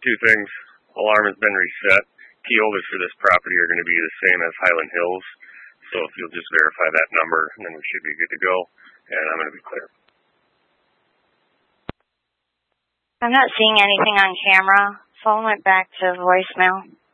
two things. Alarm has been reset. Key holders for this property are going to be the same as Highland Hills. So if you'll just verify that number, then we should be good to go. And I'm going to be clear. I'm not seeing anything on camera. Phone went back to voicemail.